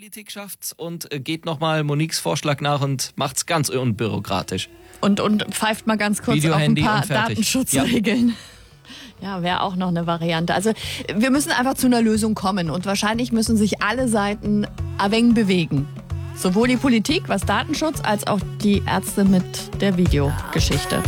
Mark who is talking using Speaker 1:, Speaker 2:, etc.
Speaker 1: Politik schafft's und geht nochmal Moniques Vorschlag nach und macht's ganz unbürokratisch.
Speaker 2: Und pfeift mal ganz kurz auf ein paar Datenschutzregeln. Ja, wäre auch noch eine Variante. Also wir müssen einfach zu einer Lösung kommen und wahrscheinlich müssen sich alle Seiten ein wenig bewegen. Sowohl die Politik, was Datenschutz, als auch die Ärzte mit der Videogeschichte.